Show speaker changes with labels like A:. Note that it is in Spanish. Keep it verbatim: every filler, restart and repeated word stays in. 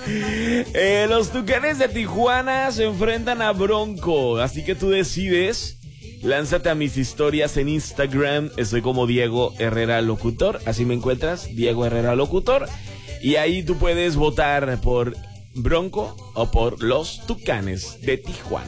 A: Eh, los Tucanes de Tijuana se enfrentan a Bronco, así que tú decides. Lánzate a mis historias en Instagram. Estoy como Diego Herrera Locutor. Así me encuentras, Diego Herrera Locutor. Y ahí tú puedes votar por Bronco o por los Tucanes de Tijuana.